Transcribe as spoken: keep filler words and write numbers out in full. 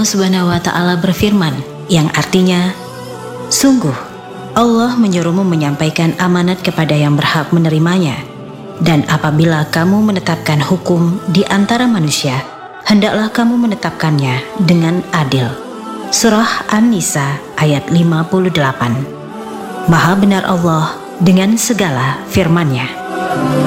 Allah Subhanahu wa Ta'ala berfirman, yang artinya, sungguh Allah menyuruhmu menyampaikan amanat kepada yang berhak menerimanya, dan apabila kamu menetapkan hukum di antara manusia, hendaklah kamu menetapkannya dengan adil. Surah An-Nisa ayat lima puluh delapan. Maha benar Allah dengan segala firman-Nya.